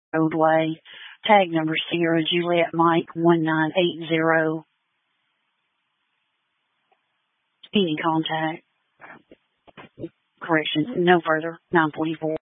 Roadway. Tag number Sierra Juliet Mike 1980. Speedy contact. Correction, no further. 944.